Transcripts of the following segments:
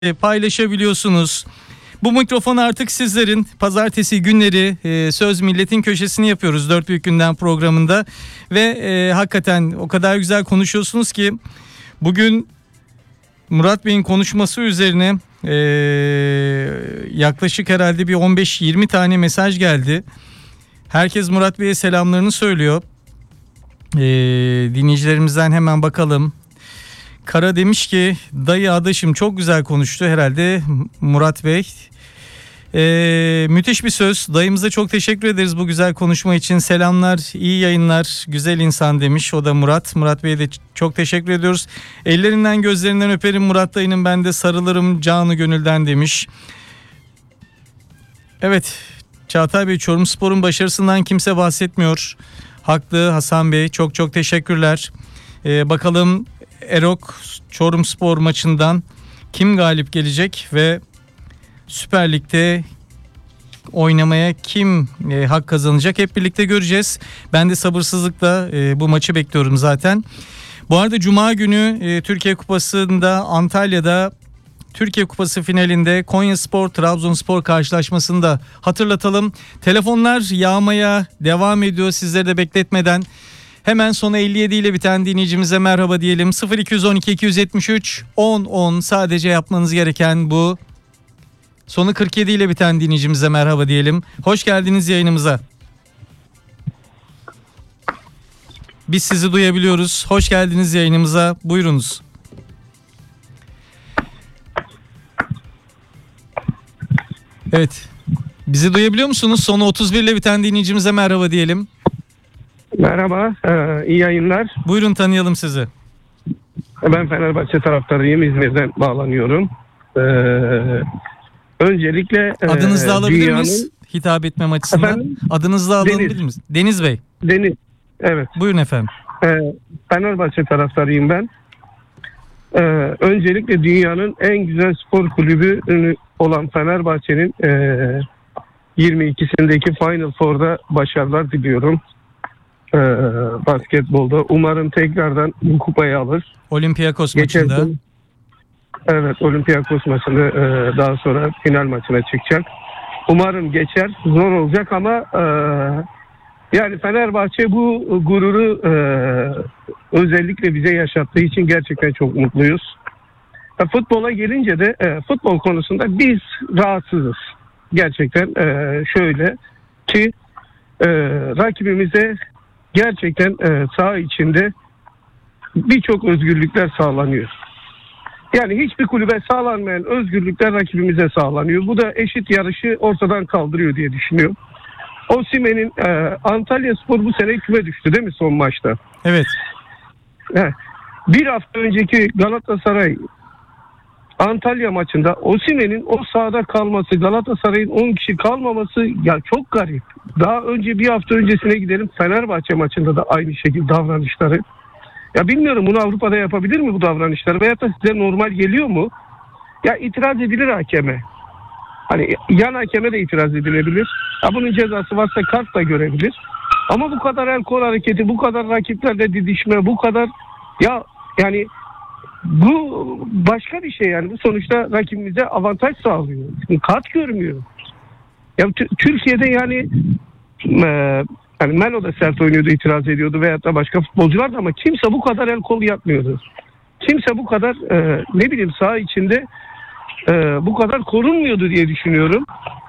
paylaşabiliyorsunuz. Bu mikrofon artık sizlerin. Pazartesi günleri Söz Milletin Köşesini yapıyoruz Dört Büyük Gündem programında. Ve hakikaten o kadar güzel konuşuyorsunuz ki bugün Murat Bey'in konuşması üzerine yaklaşık herhalde bir 15-20 tane mesaj geldi. Herkes Murat Bey'e selamlarını söylüyor. Dinleyicilerimizden hemen bakalım. Kara demiş ki dayı adaşım çok güzel konuştu herhalde Murat Bey. Müthiş bir söz. Dayımıza çok teşekkür ederiz bu güzel konuşma için. Selamlar, iyi yayınlar, güzel insan demiş. O da Murat. Murat Bey'e de çok teşekkür ediyoruz. Ellerinden gözlerinden öperim Murat dayının, ben de sarılırım canı gönülden demiş. Evet, Çağatay Bey, Çorumspor'un başarısından kimse bahsetmiyor. Haklı Hasan Bey, çok çok teşekkürler. Bakalım Erok Çorumspor maçından kim galip gelecek ve Süper Lig'de oynamaya kim hak kazanacak, hep birlikte göreceğiz. Ben de sabırsızlıkla bu maçı bekliyorum zaten. Bu arada Cuma günü Türkiye Kupası'nda Antalya'da Türkiye Kupası finalinde Konyaspor Trabzonspor karşılaşmasını da hatırlatalım. Telefonlar yağmaya devam ediyor, sizleri de bekletmeden. Hemen sona 57 ile biten dinleyicimize merhaba diyelim. 0212 273 10 10 sadece yapmanız gereken bu. Sonu 47 ile biten dinleyicimize merhaba diyelim. Hoş geldiniz yayınımıza. Biz sizi duyabiliyoruz. Hoş geldiniz yayınımıza. Buyurunuz. Evet. Bizi duyabiliyor musunuz? Sonu 31 ile biten dinleyicimize merhaba diyelim. Merhaba, iyi yayınlar. Buyurun, tanıyalım sizi. Ben Fenerbahçe taraftarıyım, İzmir'den bağlanıyorum. Öncelikle adınızı da alabilir miyiz? Hitap etmem açısından. Efendim? Adınızı da alabilir miyiz? Deniz Bey. Deniz, evet. Buyurun efendim. Fenerbahçe taraftarıyım ben. Öncelikle dünyanın en güzel spor kulübü olan Fenerbahçe'nin 22'sindeki Final Four'da başarılar diliyorum. Basketbolda. Umarım tekrardan bu kupayı alır. Olympiakos maçında. Evet, Olympiakos maçında daha sonra final maçına çıkacak. Umarım geçer. Zor olacak ama yani Fenerbahçe bu gururu özellikle bize yaşattığı için gerçekten çok mutluyuz. Futbola gelince de futbol konusunda biz rahatsızız. Gerçekten şöyle ki rakibimize gerçekten saha içinde birçok özgürlükler sağlanıyor. Yani hiçbir kulübe sağlanmayan özgürlükler rakibimize sağlanıyor. Bu da eşit yarışı ortadan kaldırıyor diye düşünüyorum. Osimhen'in Antalyaspor bu sene küme düştü değil mi son maçta? Evet. Bir hafta önceki Galatasaray Antalya maçında Osimhen'in o sahada kalması, Galatasaray'ın 10 kişi kalmaması ya çok garip. Daha önce bir hafta öncesine gidelim, Fenerbahçe maçında da aynı şekilde davranışları. Ya bilmiyorum, bunu Avrupa'da yapabilir mi bu davranışları veyahut da size normal geliyor mu? Ya itiraz edilir hakeme. Hani yan hakeme de itiraz edilebilir. Ya bunun cezası varsa kart da görebilir. Ama bu kadar el kol hareketi, bu kadar rakiplerle didişme, bu kadar ya yani bu başka bir şey yani. Bu sonuçta rakibimize avantaj sağlıyor. Kart görmüyor. Ya Türkiye'de yani Melo da sert oynuyordu, itiraz ediyordu veyahut da başka futbolcular da, ama kimse bu kadar el kol yapmıyordu. Kimse bu kadar ne bileyim saha içinde bu kadar korunmuyordu diye düşünüyorum.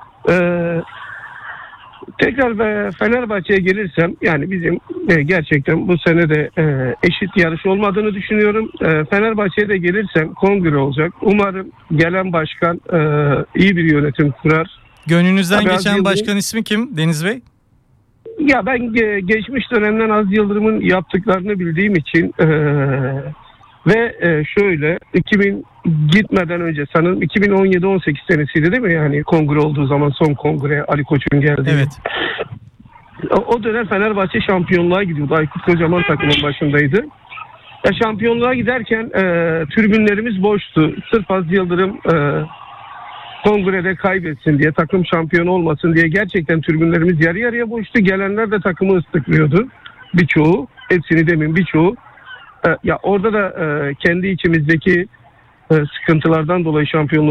Tekrar Fenerbahçe'ye gelirsem yani bizim gerçekten bu sene de eşit yarış olmadığını düşünüyorum. Fenerbahçe'ye de gelirsem kongre olacak. Umarım gelen başkan iyi bir yönetim kurar. Gönlünüzden geçen başkan ismi kim Deniz Bey? Ya ben geçmiş dönemden Aziz Yıldırım'ın yaptıklarını bildiğim için ve şöyle 2000 gitmeden önce sanırım 2017-18 senesiydi değil mi? Yani kongre olduğu zaman, son kongre Ali Koç'un geldiği. Evet. O dönem Fenerbahçe şampiyonluğa gidiyordu. Aykut Kocaman takımın başındaydı. Ya şampiyonluğa giderken tribünlerimiz boştu. Sırf Aziz Yıldırım kongrede kaybetsin diye, takım şampiyon olmasın diye gerçekten tribünlerimiz yarı yarıya boştu. Gelenler de takımı ıslıklıyordu. Birçoğu, hepsini demeyeyim birçoğu. Ya orada da kendi içimizdeki sıkıntılardan dolayı şampiyonluğu